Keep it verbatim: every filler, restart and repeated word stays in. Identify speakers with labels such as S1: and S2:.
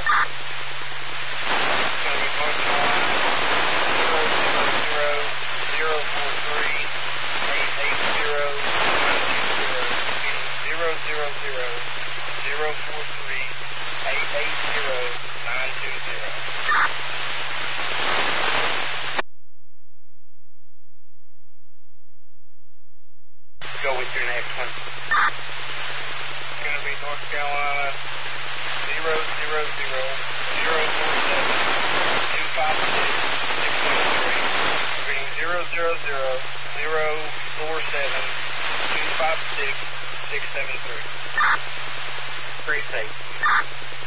S1: Go with your next one. It's going to be North Carolina zero zero zero zero four seven two five six six one three. Reading zero zero zero zero four seven two five six six seven three. Pretty safe.